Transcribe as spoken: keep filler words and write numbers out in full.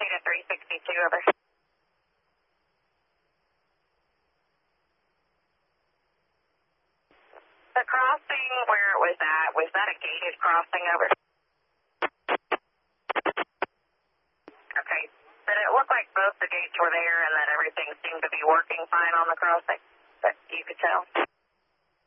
to three sixty-two, over. The crossing where it was at, was that a gated crossing, over? Okay. Did it look like both the gates were there and that everything seemed to be working fine on the crossing? That you could tell?